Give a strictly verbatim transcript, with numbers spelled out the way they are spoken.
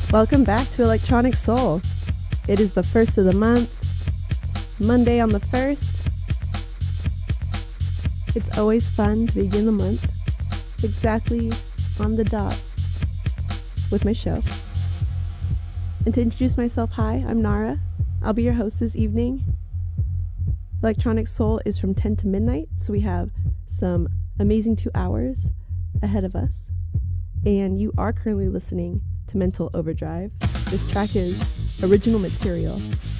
Welcome back to Electronic Soul. It is the first of the month, Monday on the first. It's always fun to begin the month exactly on the dot with my show. And to introduce myself, hi, I'm Nara. I'll be your host this evening. Electronic Soul is from ten to midnight, so we have some amazing two hours ahead of us. And you are currently listening to Mental Overdrive. This track is original material